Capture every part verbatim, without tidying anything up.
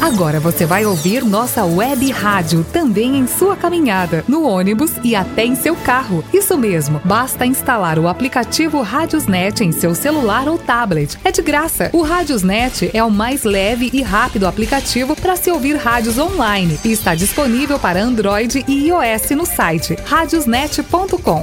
Agora você vai ouvir nossa web rádio também em sua caminhada, no ônibus e até em seu carro. Isso mesmo, basta instalar o aplicativo Radiosnet em seu celular ou tablet. É de graça. O Radiosnet é o mais leve e rápido aplicativo para se ouvir rádios online e está disponível para Android e iOS no site radiosnet ponto com.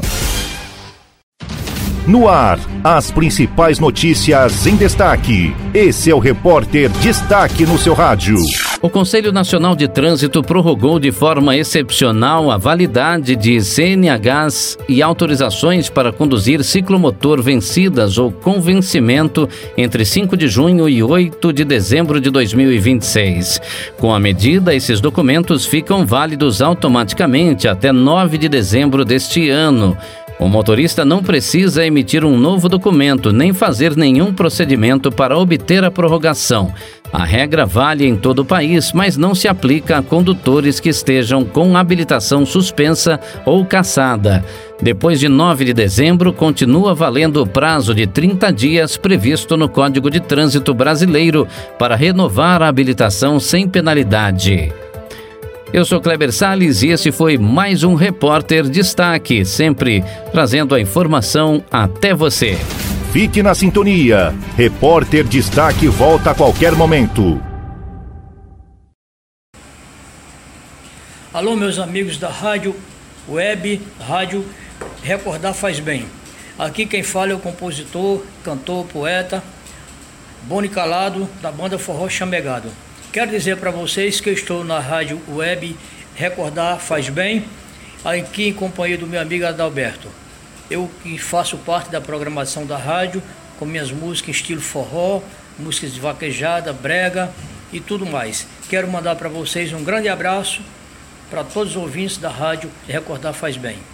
No ar, as principais notícias em destaque. Esse é o Repórter Destaque no seu rádio. O Conselho Nacional de Trânsito prorrogou de forma excepcional a validade de C N Hs e autorizações para conduzir ciclomotor vencidas ou com vencimento entre cinco de junho e oito de dezembro de dois mil e vinte e seis. Com a medida, esses documentos ficam válidos automaticamente até nove de dezembro deste ano. O motorista não precisa emitir um novo documento nem fazer nenhum procedimento para obter a prorrogação. A regra vale em todo o país, mas não se aplica a condutores que estejam com habilitação suspensa ou cassada. Depois de nove de dezembro, continua valendo o prazo de trinta dias previsto no Código de Trânsito Brasileiro para renovar a habilitação sem penalidade. Eu sou Kleber Salles e esse foi mais um Repórter Destaque, sempre trazendo a informação até você. Fique na sintonia. Repórter Destaque volta a qualquer momento. Alô, meus amigos da Rádio Web, Rádio Recordar Faz Bem. Aqui quem fala é o compositor, cantor, poeta, Boni Calado, da banda Forró Chamegado. Quero dizer para vocês que eu estou na Rádio Web Recordar Faz Bem, aqui em companhia do meu amigo Adalberto. Eu que faço parte da programação da rádio, com minhas músicas em estilo forró, músicas de vaquejada, brega e tudo mais. Quero mandar para vocês um grande abraço para todos os ouvintes da Rádio Recordar Faz Bem.